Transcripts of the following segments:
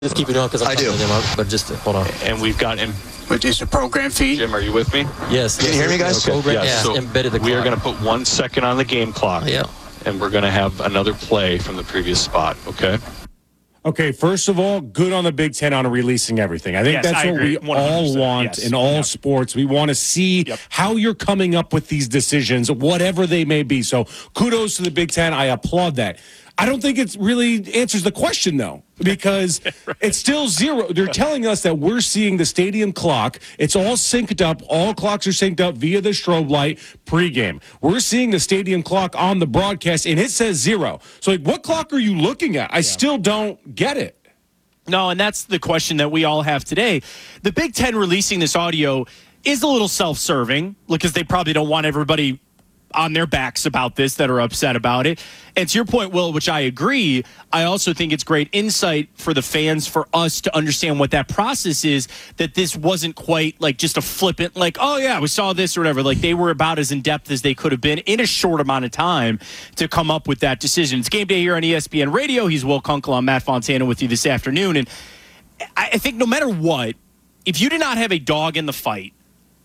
Just keep it on because I'm I do. him up, but just hold on. And we've got him. But is the program feed? Jim, are you with me? Yes. Can you hear me, guys? Program, Yeah, so embedded the we are clock. going to put 1 second on the game clock. Yeah. And we're going to have another play from the previous spot, okay? Okay, first of all, good on the Big Ten on releasing everything. I think Yes, that's I what agree. we all 100%, want yes. in all Yep. sports. We want to see how you're coming up with these decisions, whatever they may be. So kudos to the Big Ten. I applaud that. I don't think it really answers the question, though, because it's still zero. They're telling us that we're seeing the stadium clock. It's all synced up. All clocks are synced up via the strobe light pregame. We're seeing the stadium clock on the broadcast, and it says 0. So, like, what clock are you looking at? I still don't get it. No, and that's the question that we all have today. The Big Ten releasing this audio is a little self-serving because they probably don't want everybody on their backs about this that are upset about it. And to your point, Will, which I agree, I also think it's great insight for the fans, for us to understand what that process is, that this wasn't quite like just a flippant, like, oh, yeah, we saw this or whatever. Like, they were about as in-depth as they could have been in a short amount of time to come up with that decision. It's game day here on ESPN Radio. He's Will Kunkel. I'm Matt Fontana with you this afternoon. And I think no matter what, if you did not have a dog in the fight,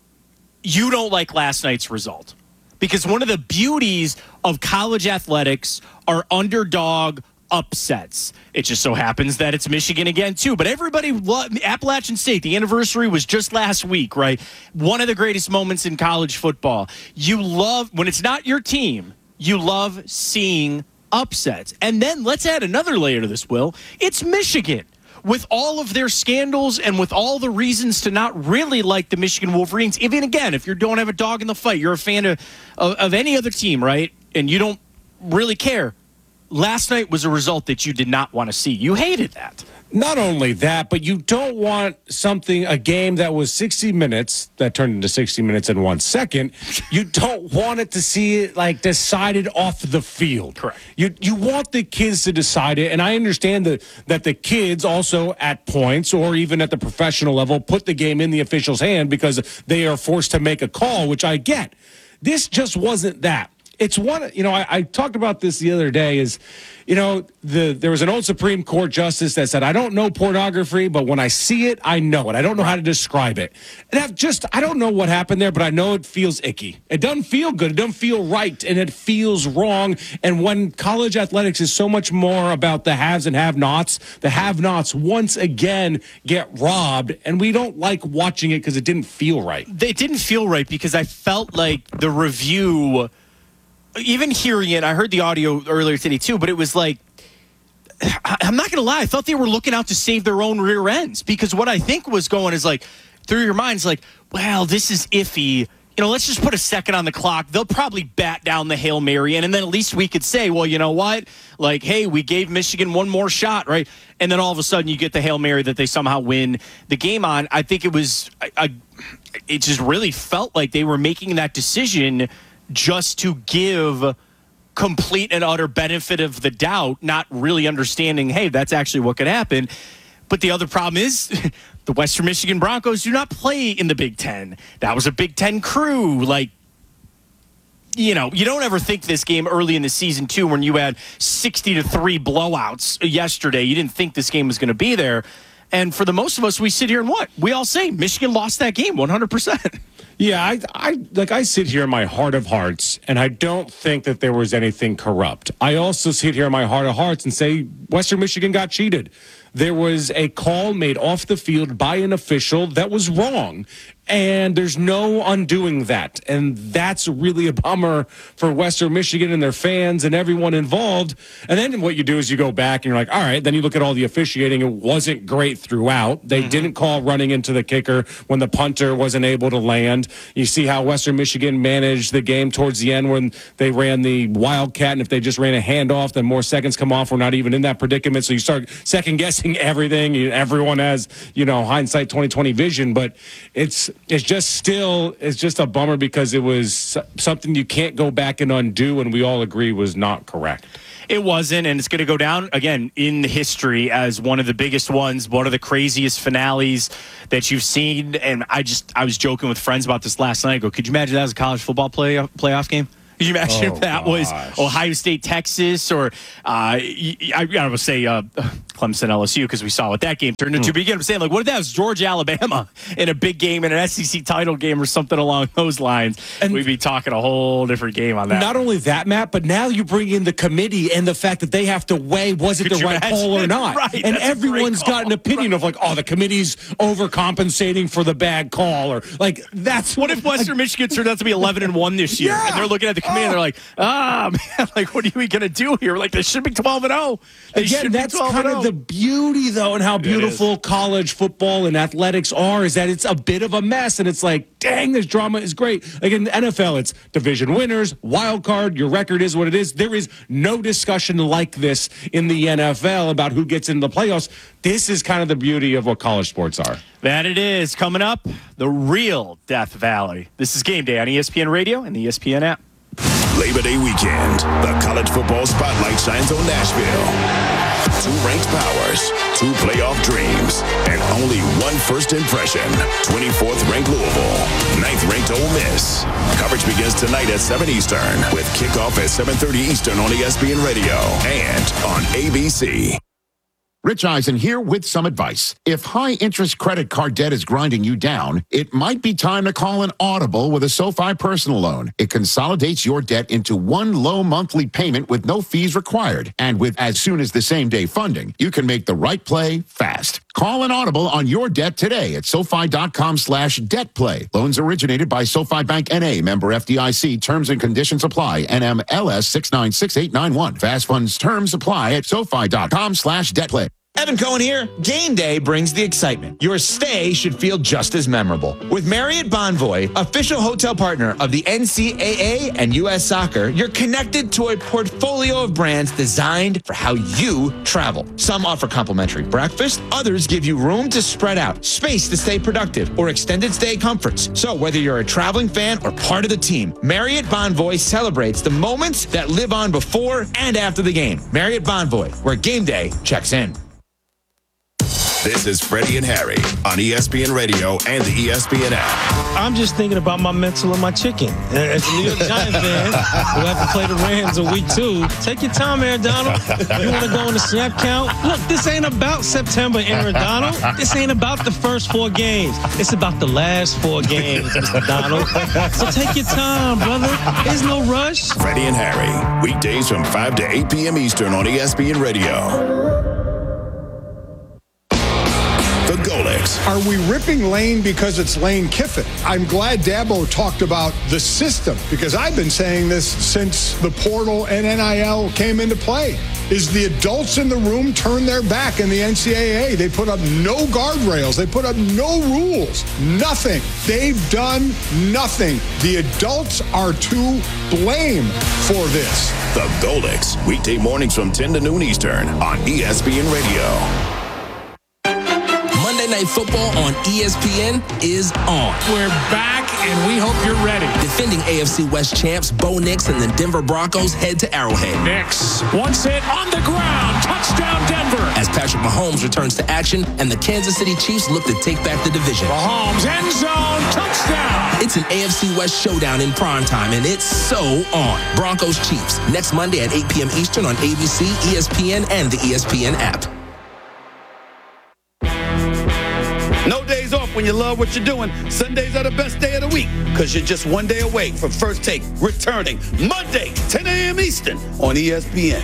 you don't like last night's result. Because one of the beauties of college athletics are underdog upsets. It just so happens that it's Michigan again, too. But everybody, Appalachian State, the anniversary was just last week, right? One of the greatest moments in college football. You love, when it's not your team, you love seeing upsets. And then let's add another layer to this, Will. It's Michigan. With all of their scandals and with all the reasons to not really like the Michigan Wolverines, even again, if you don't have a dog in the fight, you're a fan of any other team, right? And you don't really care. Last night was a result that you did not want to see. You hated that. Not only that, but you don't want a game that was 60 minutes that turned into 60 minutes in 1 second. You don't want it to see it like decided off the field. Correct. You want the kids to decide it, and I understand that the kids also at points or even at the professional level put the game in the official's hand because they are forced to make a call, which I get. This just wasn't that. It's one, I talked about this the other day is, there was an old Supreme Court justice that said, I don't know pornography, but when I see it, I know it. I don't know how to describe it. And I don't know what happened there, but I know it feels icky. It doesn't feel good. It doesn't feel right, and it feels wrong. And when college athletics is so much more about the haves and have-nots, the have-nots once again get robbed, and we don't like watching it because it didn't feel right. It didn't feel right because I felt like the review, even hearing it, I heard the audio earlier today too, but it was like, I'm not going to lie, I thought they were looking out to save their own rear ends, because what I think was going is like, through your minds, like, well, this is iffy. Let's just put a second on the clock. They'll probably bat down the Hail Mary, and then at least we could say, well, you know what? Like, hey, we gave Michigan one more shot, right? And then all of a sudden you get the Hail Mary that they somehow win the game on. I think it was, it just really felt like they were making that decision just to give complete and utter benefit of the doubt, not really understanding, hey, that's actually what could happen. But the other problem is the Western Michigan Broncos do not play in the Big Ten. That was a Big Ten crew. Like, you don't ever think this game early in the season, too, when you had 60-3 blowouts yesterday. You didn't think this game was going to be there. And for the most of us, we sit here and we all say Michigan lost that game 100%. Yeah, I sit here in my heart of hearts, and I don't think that there was anything corrupt. I also sit here in my heart of hearts and say Western Michigan got cheated. There was a call made off the field by an official that was wrong, and there's no undoing that. And that's really a bummer for Western Michigan and their fans and everyone involved. And then what you do is you go back and you're like, all right, then you look at all the officiating. It wasn't great throughout. They didn't call running into the kicker when the punter wasn't able to land. You see how Western Michigan managed the game towards the end when they ran the Wildcat, and if they just ran a handoff, then more seconds come off. We're not even in that predicament. So you start second-guessing everything. Everyone has, hindsight 20/20 vision, but it's just a bummer because it was something you can't go back and undo, and we all agree was not correct. It wasn't, and it's going to go down, again, in history as one of the biggest ones, one of the craziest finales that you've seen. And I was joking with friends about this last night. I go, could you imagine that as a college football playoff game? Can you imagine if that was gosh. Ohio State, Texas, or I would say Clemson, LSU, because we saw what that game turned into. But again, I'm saying, like, what if that was Georgia, Alabama in a big game, in an SEC title game or something along those lines? And we'd be talking a whole different game on that. Not only that, Matt, but now you bring in the committee and the fact that they have to weigh, was it the right call or not? Right, and that's everyone's got an opinion of, like, oh, the committee's overcompensating for the bad call, or, like, that's What if Western Michigan turned out to be 11-1 this year, and they're looking at the committee and they're like, man, like, what are we going to do here? Like, they should be 12-0. Again, that's kind of the beauty, though, and how beautiful college football and athletics are, is that it's a bit of a mess, and it's like, dang, this drama is great. Like in the NFL, it's division winners, wild card, your record is what it is. There is no discussion like this in the NFL about who gets in the playoffs. This is kind of the beauty of what college sports are. That it is. Coming up, the real Death Valley. This is Game Day on ESPN Radio and the ESPN app. Labor Day weekend, the college football spotlight shines on Nashville. 2 ranked powers, 2 playoff dreams, and only 1 first impression. 24th ranked Louisville, 9th ranked Ole Miss. Coverage begins tonight at 7 Eastern with kickoff at 7:30 Eastern on ESPN Radio and on ABC. Rich Eisen here with some advice. If high-interest credit card debt is grinding you down, it might be time to call an Audible with a SoFi personal loan. It consolidates your debt into one low monthly payment with no fees required. And with as soon as the same-day funding, you can make the right play fast. Call an Audible on your debt today at SoFi.com/debtplay. Loans originated by SoFi Bank N.A., member FDIC. Terms and conditions apply. NMLS 696891. Fast funds terms apply at SoFi.com/debtplay. Evan Cohen here. Game day brings the excitement. Your stay should feel just as memorable. With Marriott Bonvoy, official hotel partner of the NCAA and U.S. Soccer, you're connected to a portfolio of brands designed for how you travel. Some offer complimentary breakfast. Others give you room to spread out, space to stay productive, or extended stay comforts. So whether you're a traveling fan or part of the team, Marriott Bonvoy celebrates the moments that live on before and after the game. Marriott Bonvoy, where game day checks in. This is Freddie and Harry on ESPN Radio and the ESPN app. I'm just thinking about my mental and my chicken. As a New York Giants fan who have to play the Rams in week 2, take your time, Aaron Donald. You want to go on the snap count? Look, this ain't about September, Aaron Donald. This ain't about the first 4 games. It's about the last 4 games, Mr. Donald. So take your time, brother. There's no rush. Freddie and Harry, weekdays from 5 to 8 p.m. Eastern on ESPN Radio. The Golics. Are we ripping Lane because it's Lane Kiffin? I'm glad Dabo talked about the system, because I've been saying this since the portal and NIL came into play. Is the adults in the room turn their back in the NCAA? They put up no guardrails. They put up no rules. Nothing. They've done nothing. The adults are to blame for this. The Golics, weekday mornings from 10 to noon Eastern on ESPN Radio. Monday Night Football on ESPN is on. We're back, and we hope you're ready. Defending AFC West champs Bo Nix and the Denver Broncos head to Arrowhead. Nix, once hit on the ground, touchdown Denver. As Patrick Mahomes returns to action and the Kansas City Chiefs look to take back the division. Mahomes, end zone, touchdown. It's an AFC West showdown in primetime, and it's so on. Broncos Chiefs, next Monday at 8 p.m. Eastern on ABC, ESPN, and the ESPN app. No days off when you love what you're doing. Sundays are the best day of the week because you're just one day away from First Take returning Monday, 10 a.m. Eastern on ESPN.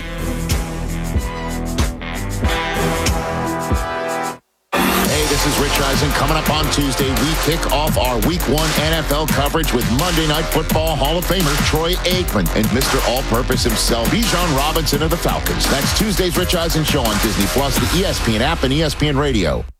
Hey, this is Rich Eisen. Coming up on Tuesday, we kick off our Week 1 NFL coverage with Monday Night Football Hall of Famer Troy Aikman and Mr. All-Purpose himself, Bijan Robinson of the Falcons. That's Tuesday's Rich Eisen Show on Disney+, the ESPN app, and ESPN Radio.